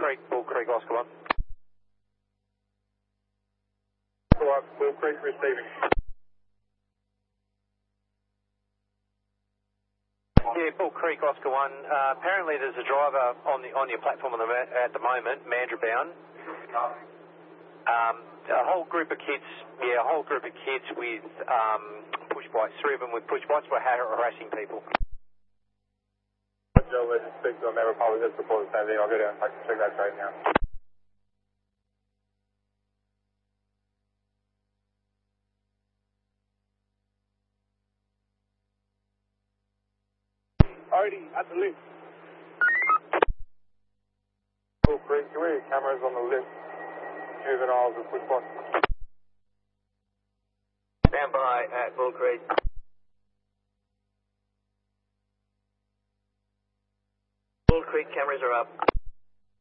Creek, Oscar 1. Bull Creek receiving. Yeah, Bull Creek, Oscar 1. Apparently there's a driver on your platform at the moment, Mandurah bound. A whole group of kids with push bikes, 3 of them with push bikes were harassing people. Joe, let's speak to them. They'll probably just report the same thing. I'll go down and check that right now. Artie, at the lift. Bull Creek, can we get cameras on the lift? Juveniles with push bikes. Stand by at Bull Creek. Bull Creek cameras are up.